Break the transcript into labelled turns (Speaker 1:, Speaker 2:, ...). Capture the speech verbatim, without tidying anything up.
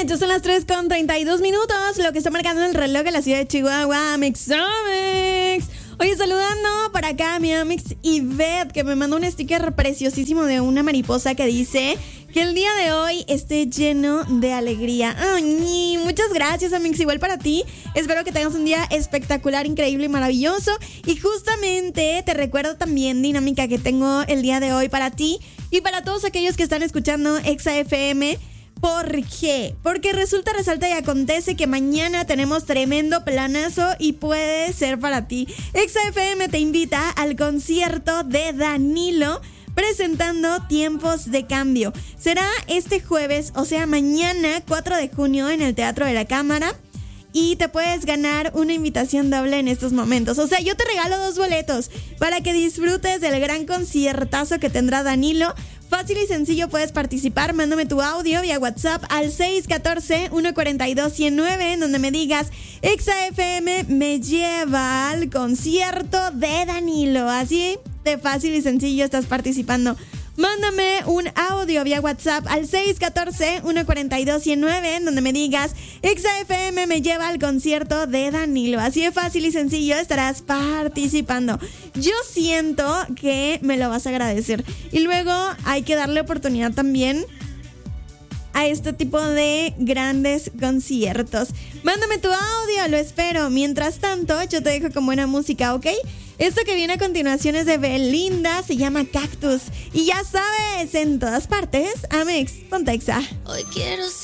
Speaker 1: Ya son las tres con treinta y dos minutos, lo que está marcando el reloj de la ciudad de Chihuahua. Mix Amix. Oye, saludando para acá a mi Amix Ivette, que me mandó un sticker preciosísimo de una mariposa que dice que el día de hoy esté lleno de alegría. Ay, muchas gracias, Amix, igual para ti. Espero que tengas un día espectacular, increíble y maravilloso. Y justamente te recuerdo también, dinámica que tengo el día de hoy para ti y para todos aquellos que están escuchando Exa F M. ¿Por qué? Porque resulta, resalta y acontece que mañana tenemos tremendo planazo y puede ser para ti. Exa F M te invita al concierto de Danilo presentando Tiempos de Cambio. Será este jueves, o sea mañana, cuatro de junio, en el Teatro de la Cámara. Y te puedes ganar una invitación doble en estos momentos. O sea, yo te regalo dos boletos para que disfrutes del gran conciertazo que tendrá Danilo. Fácil y sencillo puedes participar. Mándame tu audio vía WhatsApp al seis uno cuatro, uno cuatro dos, uno cero nueve, en donde me digas: Exa F M me lleva al concierto de Danilo. Así de fácil y sencillo estás participando. Mándame un audio vía WhatsApp al seis uno cuatro, uno cuatro dos, uno cero nueve, en donde me digas: Exa F M me lleva al concierto de Danilo. Así de fácil y sencillo estarás participando. Yo siento que me lo vas a agradecer. Y luego hay que darle oportunidad también a este tipo de grandes conciertos. Mándame tu audio, lo espero. Mientras tanto, yo te dejo con buena música, ¿ok? Esto que viene a continuación es de Belinda, se llama Cactus. Y ya sabes, en todas partes, Amix, ponte Exa.
Speaker 2: Hoy quiero